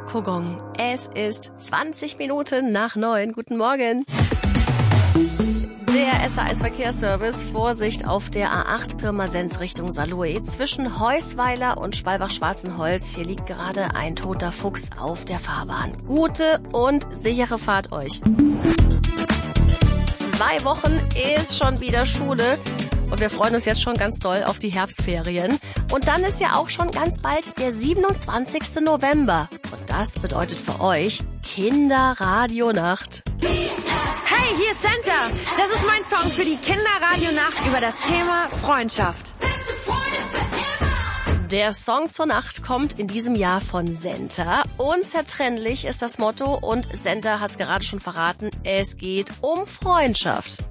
Kogong. Es ist 20 Minuten nach 9. Guten Morgen. Der SA1 Verkehrsservice, Vorsicht auf der A8 Pirmasens Richtung Saarlouis. Zwischen Heusweiler und Schwalbach-Schwarzenholz. Hier liegt gerade ein toter Fuchs auf der Fahrbahn. Gute und sichere Fahrt euch. 2 Wochen ist schon wieder Schule. Und wir freuen uns jetzt schon ganz doll auf die Herbstferien. Und dann ist ja auch schon ganz bald der 27. November. Und das bedeutet für euch Kinderradionacht. Hey, hier ist Santa. Das ist mein Song für die Kinderradionacht über das Thema Freundschaft. Der Song zur Nacht kommt in diesem Jahr von Senta. Unzertrennlich ist das Motto und Senta hat's gerade schon verraten, es geht um Freundschaft.